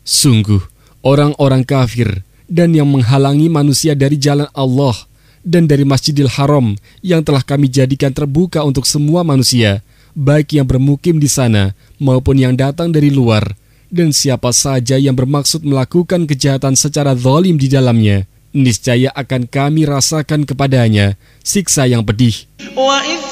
Sungguh, orang-orang kafir dan yang menghalangi manusia dari jalan Allah dan dari Masjidil Haram yang telah kami jadikan terbuka untuk semua manusia, baik yang bermukim di sana maupun yang datang dari luar, dan siapa saja yang bermaksud melakukan kejahatan secara zalim di dalamnya, niscaya akan kami rasakan kepadanya siksa yang pedih.